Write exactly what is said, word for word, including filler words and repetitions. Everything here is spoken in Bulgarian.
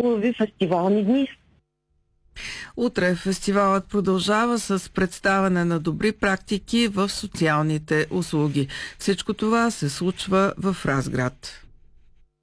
хубави фестивални дни. Утре фестивалът продължава с представяне на добри практики в социалните услуги. Всичко това се случва в Разград.